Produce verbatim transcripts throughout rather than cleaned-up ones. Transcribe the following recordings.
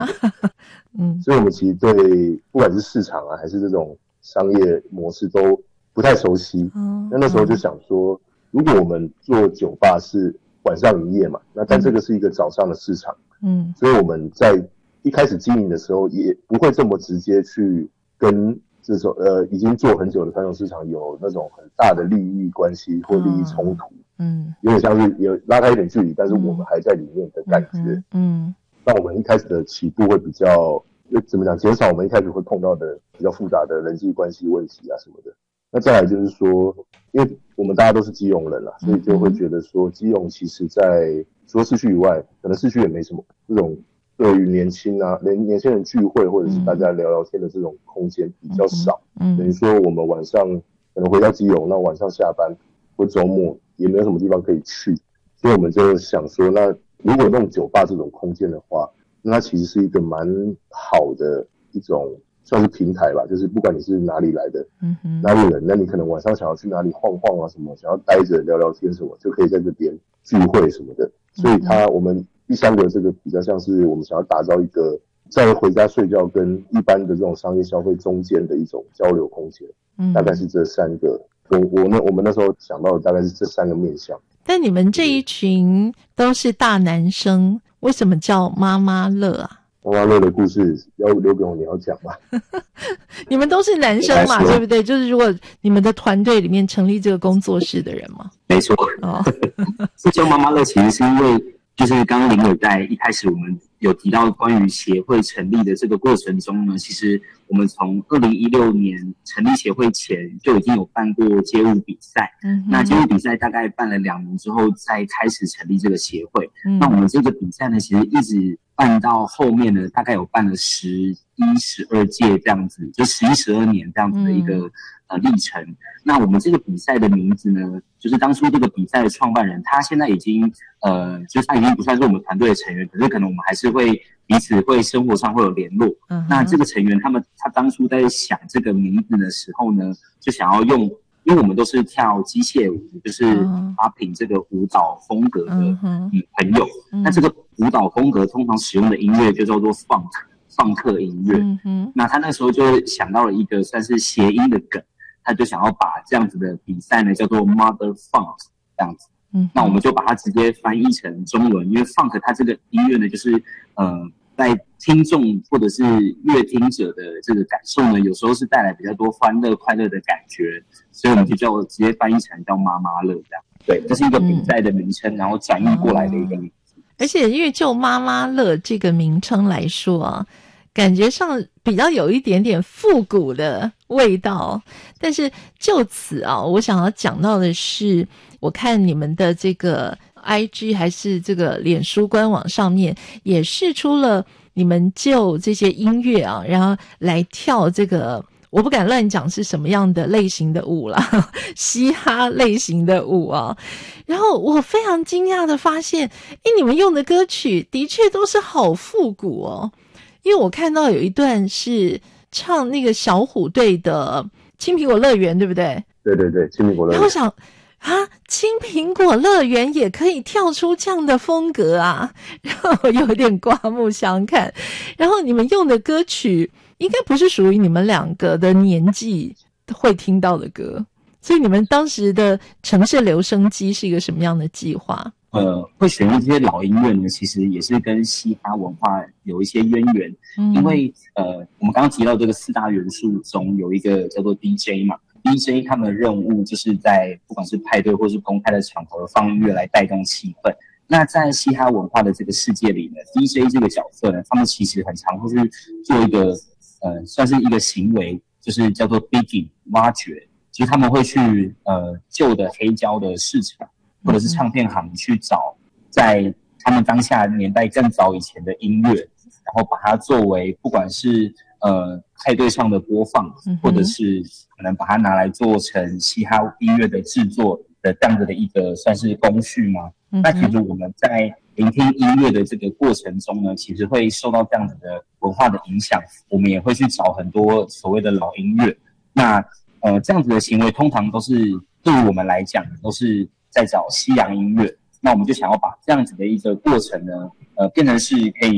嗯， 所以我们其实对不管是市场啊，还是这种商业模式都不太熟悉。 嗯， 那那时候就想说，如果我们做酒吧是晚上营业嘛，那但这个是一个早上的市场， 嗯， 所以我们在一开始经营的时候也不会这么直接去跟这种呃已经做很久的传统市场有那种很大的利益关系或利益冲突。嗯，有点像是有拉开一点距离，但是我们还在里面的感觉。嗯，嗯，那我们一开始的起步会比较，怎么讲？减少我们一开始会碰到的比较复杂的人际关系问题啊什么的。那再来就是说，因为我们大家都是基隆人啦，所以就会觉得说，基隆其实在除了市区以外，可能市区也没什么这种对于年轻啊、年年轻人聚会或者是大家聊聊天的这种空间比较少。嗯，等于说我们晚上可能回到基隆，那晚上下班或周末也没有什么地方可以去，所以我们就想说，那如果弄酒吧这种空间的话，那它其实是一个蛮好的一种算是平台吧，就是不管你是哪里来的，嗯哼，哪里人，那你可能晚上想要去哪里晃晃啊什么，想要待着聊聊天什么，就可以在这边聚会什么的。所以它我们第三个这个比较像是我们想要打造一个在回家睡觉跟一般的这种商业消费中间的一种交流空间，嗯，大概是这三个。我我那我们那时候想到的大概是这三个面向。 但你们这一群都是大男生，为什么叫妈妈乐啊？ 妈妈乐的故事要留给我，你要讲吧。 你们都是男生嘛，对不对？就是如果你们的团队里面成立这个工作室的人嘛， 没错。哦，这叫妈妈乐，其实是因为就是刚刚林伟在一开始我们有提到关于协会成立的这个过程中呢，其实我们从二零一六年成立协会前就已经有办过街舞比赛，嗯，那街舞比赛大概办了两年之后再开始成立这个协会，嗯，那我们这个比赛呢，其实一直办到后面呢，大概有办了十一、十二届这样子，就十一、十二年这样子的一个、嗯、呃历程。那我们这个比赛的名字呢，就是当初这个比赛的创办人，他现在已经呃，就是他已经不算是我们团队的成员，可是可能我们还是会彼此会生活上会有联络。嗯，那这个成员他们他当初在想这个名字的时候呢，就想要用。因为我们都是跳机械舞，就是阿平这个舞蹈风格的朋友。嗯、那这个舞蹈风格通常使用的音乐就叫做 funk， 放克音乐。嗯、那他那时候就想到了一个算是谐音的梗，他就想要把这样子的比赛呢叫做 Mother Funk 这样子。嗯、那我们就把它直接翻译成中文，因为 funk 它这个音乐呢就是呃。在听众或者是乐听者的这个感受呢，有时候是带来比较多欢乐、快乐的感觉，所以我们就叫直接翻译成叫妈妈乐这样。对，这是一个比赛的名称，嗯、然后转译过来的一个名字。 而且因为就妈妈乐这个名称来说啊，感觉上比较有一点点复古的味道。但是就此啊，我想要讲到的是，我看你们的这个I G 还是这个脸书官网上面也释出了你们就这些音乐啊，然后来跳这个，我不敢乱讲是什么样的类型的舞啦，嘻哈类型的舞啊。然后我非常惊讶的发现，诶，你们用的歌曲的确都是好复古哦。因为我看到有一段是唱那个小虎队的青苹果乐园，对不对？ 对对对，青苹果乐园。 然后我想啊，青苹果乐园也可以跳出这样的风格啊，然后我有点刮目相看。然后你们用的歌曲应该不是属于你们两个的年纪会听到的歌，所以你们当时的城市留声机是一个什么样的计划？ 呃，会选用这些老音乐呢，其实也是跟嘻哈文化有一些渊源。嗯、因为呃，我们刚刚提到这个四大元素中有一个叫做 D J 嘛。D J 他们的任务就是在不管是派对或是公开的场合放音乐来带动气氛。那在嘻哈文化的这个世界里呢 ，D J 这个角色呢，他们其实很常会去做一个呃，算是一个行为，就是叫做 digging 挖掘。其实他们会去呃旧的黑胶的市场或者是唱片行去找在他们当下年代更早以前的音乐，然后把它作为不管是呃派对上的播放，或者是可能把它拿来做成嘻哈音乐的制作的这样子的一个算是工序嘛。嗯、那其实我们在聆听音乐的这个过程中呢，其实会受到这样子的文化的影响，我们也会去找很多所谓的老音乐。那呃这样子的行为通常都是对于我们来讲都是在找西洋音乐。那我们就想要把这样子的一个过程呢，呃变成是可以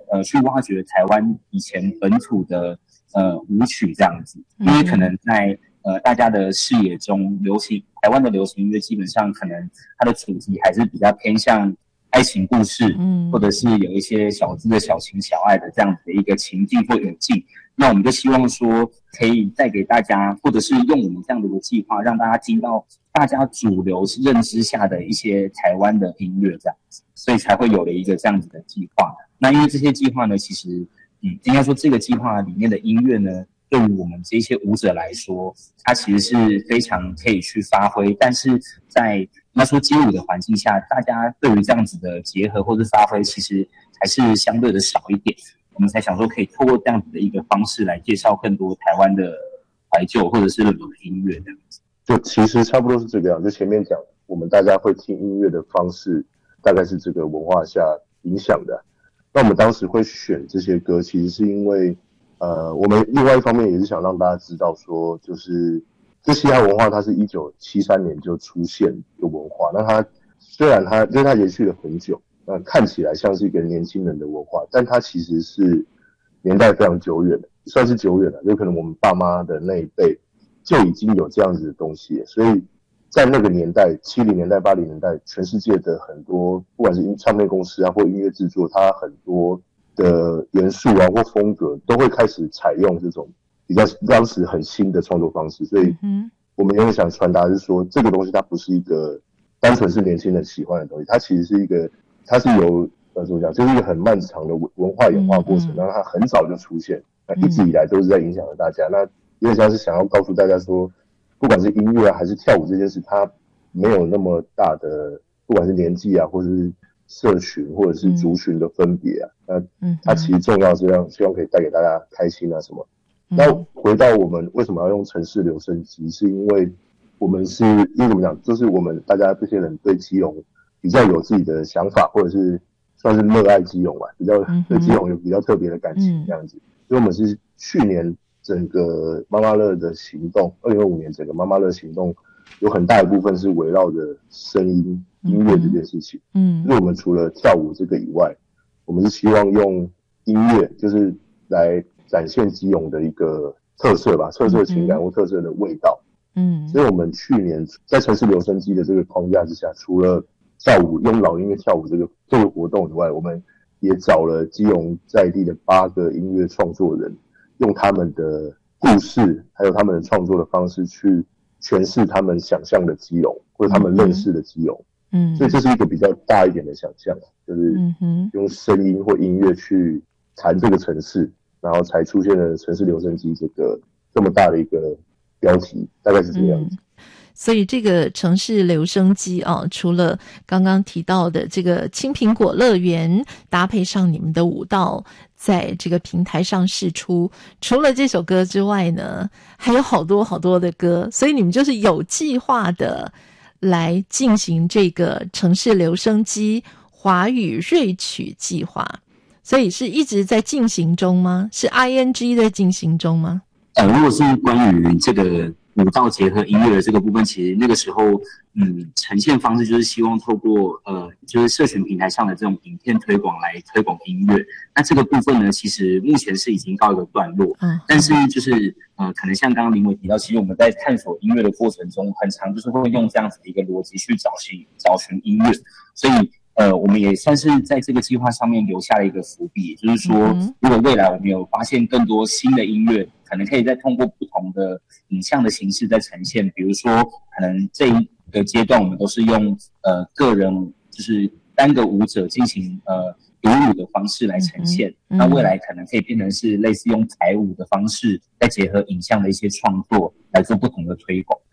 呃去挖掘台湾以前本土的呃舞曲这样子，因为可能在呃大家的视野中，流行台湾的流行音乐基本上可能它的主题还是比较偏向爱情故事，嗯，或者是有一些小资的小情小爱的这样子的一个情境或语境。那我们就希望说，可以带给大家，或者是用我们这样的一个计划，让大家听到大家主流认知下的一些台湾的音乐这样子，所以才会有了一个这样子的计划。那因为这些计划呢，其实，嗯，应该说这个计划里面的音乐呢，对于我们这些舞者来说，它其实是非常可以去发挥，但是在那说街舞的环境下，大家对于这样子的结合或是发挥，其实还是相对的少一点。我们才想说，可以透过这样子的一个方式来介绍更多台湾的怀旧或者是冷门音乐这样子。 就其实差不多是这个样。就前面讲，我们大家会听音乐的方式，大概是这个文化下影响的。那我们当时会选这些歌，其实是因为，呃，我们另外一方面也是想让大家知道说，就是这嘻哈文化它是一九七三年就出现的文化，那它虽然它因为它延续了很久。那看起来像是一个年轻人的文化，但它其实是年代非常久远的，算是久远了。有可能我们爸妈的那一辈就已经有这样子的东西了，所以在那个年代，七零年代、八零年代，全世界的很多不管是唱片公司啊或音乐制作，它很多的元素啊或风格都会开始采用这种比较当时很新的创作方式。所以，我们永远想传达的是说，这个东西它不是一个单纯是年轻人喜欢的东西，它其实是一个。它是有呃怎么讲，就是一个很漫长的文化演化过程，然后它很早就出现，那一直以来都是在影响着大家。那有点像是想要告诉大家说，不管是音乐啊还是跳舞这件事，它没有那么大的，不管是年纪啊，或者是社群或者是族群的分别啊，那它其实重要是让希望可以带给大家开心啊什么。那回到我们为什么要用城市留声机，是因为我们是因为怎么讲，就是我们大家这些人对基隆比较有自己的想法，或者是算是热爱基隆吧，比较对基隆有比较特别的感情这样子。所以我们是去年整个妈妈乐的行动，二零二五年整个妈妈乐行动有很大一部分是围绕着声音音乐这件事情。嗯，因为我们除了跳舞这个以外，我们是希望用音乐就是来展现基隆的一个特色吧，特色情感或特色的味道。嗯，所以我们去年在城市留声机的这个框架之下，除了跳舞用老音乐跳舞这个这个活动以外，我们也找了基隆在地的八个音乐创作人，用他们的故事还有他们的创作的方式去诠释他们想象的基隆或者他们认识的基隆。嗯，所以这是一个比较大一点的想象，就是用声音或音乐去谈这个城市，然后才出现了城市留声机这个这么大的一个标题，大概是这个样子。嗯， 所以这个城市留声机啊，除了刚刚提到的这个青苹果乐园，搭配上你们的舞蹈，在这个平台上释出，除了这首歌之外呢，还有好多好多的歌，所以你们就是有计划的来进行这个城市留声机华语瑞曲计划，所以是一直在进行中吗？是 I N G 在进行中吗？ 呃，如果是关于这个舞蹈结合音乐的这个部分，其实那个时候，嗯，呈现方式就是希望透过呃，就是社群平台上的这种影片推广来推广音乐。那这个部分呢，其实目前是已经告一个段落。嗯，但是就是呃，可能像刚刚林伟提到，其实我们在探索音乐的过程中，很常就是会用这样子的一个逻辑去找寻找寻音乐，所以。呃，我们也算是在这个计划上面留下了一个伏笔，也就是说，如果未来我们有发现更多新的音乐，可能可以再通过不同的影像的形式再呈现。比如说，可能这一个阶段我们都是用呃个人，就是单个舞者进行呃独舞的方式来呈现。那未来可能可以变成是类似用台舞的方式，再结合影像的一些创作来做不同的推广。